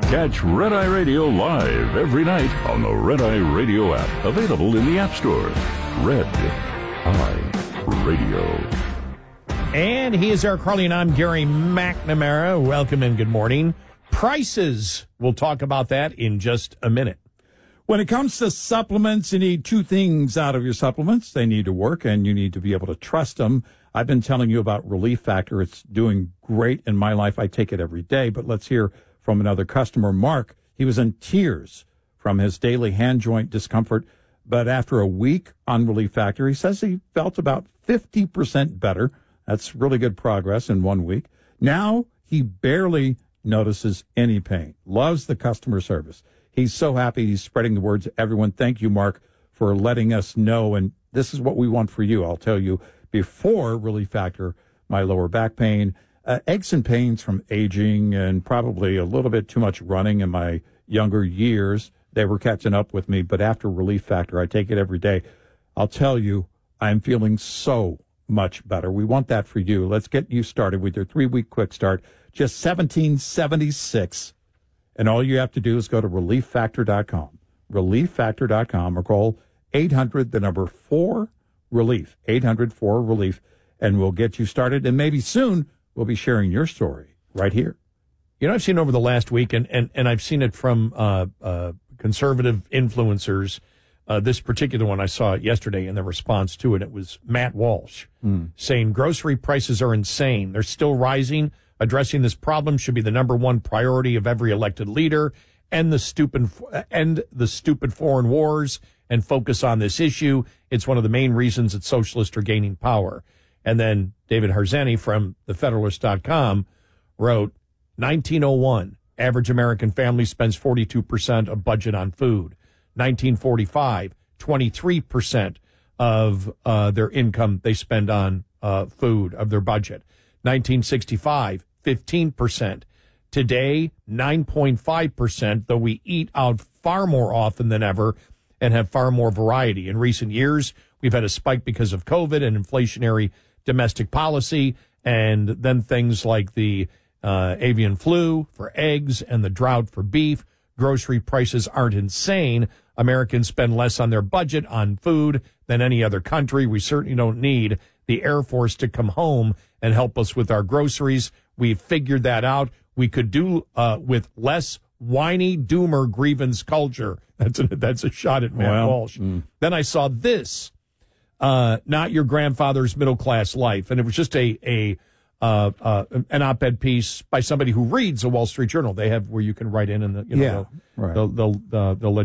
Catch Red Eye Radio live every night on the Red Eye Radio app, available in the App Store. Red Eye Radio. And he is Eric Carly, and I'm Gary McNamara. Welcome and good morning. Prices. We'll talk about that in just a minute. When it comes to supplements, you need two things out of your supplements. They need to work, and you need to be able to trust them. I've been telling you about Relief Factor. It's doing great in my life. I take it every day. But let's hear from another customer, Mark. He was in tears from his daily hand joint discomfort. But after a week on Relief Factor, he says he felt about 50% better. That's really good progress in 1 week. Now he barely notices any pain. Loves the customer service. He's so happy. He's spreading the word to everyone. Thank you, Mark, for letting us know. And this is what we want for you. I'll tell you, before Relief Factor, my lower back pain, aches and pains from aging, and probably a little bit too much running in my younger years. They were catching up with me. But after Relief Factor, I take it every day. I'll tell you, I'm feeling so much better. We want that for you. Let's get you started with your 3-week quick start. Just $17.76. And all you have to do is go to relieffactor.com. Relieffactor.com, or call 800-4-RELIEF. 800-4-RELIEF. And we'll get you started. And maybe soon we'll be sharing your story right here. You know, I've seen over the last week, and I've seen it from conservative influencers. This particular one I saw yesterday in the response to it. It was Matt Walsh saying grocery prices are insane. They're still rising. Addressing this problem should be the number one priority of every elected leader. End the stupid foreign wars and focus on this issue. It's one of the main reasons that socialists are gaining power. And then David Harzani from thefederalist.com wrote, 1901, average American family spends 42% of budget on food. 1945, 23% of their income they spend on food, of their budget. 1965, 15%. Today, 9.5%, though we eat out far more often than ever and have far more variety. In recent years, we've had a spike because of COVID and inflationary domestic policy, and then things like the avian flu for eggs and the drought for beef. Grocery prices aren't insane. Americans spend less on their budget on food than any other country. We certainly don't need the Air Force to come home and help us with our groceries. We've figured that out. We could do with less whiny doomer grievance culture. That's a shot at Matt Walsh. Then I saw this, not your grandfather's middle class life, and it was just an op-ed piece by somebody who reads the Wall Street Journal. They have where you can write in, and they'll let